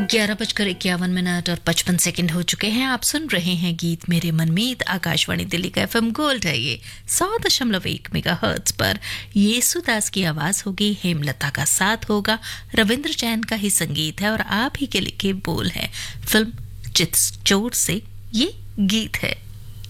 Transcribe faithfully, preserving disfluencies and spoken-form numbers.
ग्यारह बजकर इक्यावन मिनट और पचपन सेकंड हो चुके हैं। आप सुन रहे हैं गीत मेरे मनमीत। आकाशवाणी दिल्ली का एफएम गोल्ड है ये सौ दशमलव एक मेगा हर्ट्ज पर। येसुदास की आवाज होगी, हेमलता का साथ होगा, रविंद्र जैन का ही संगीत है और आप ही के लिखे बोल है। फिल्म चितचोर से ये गीत है।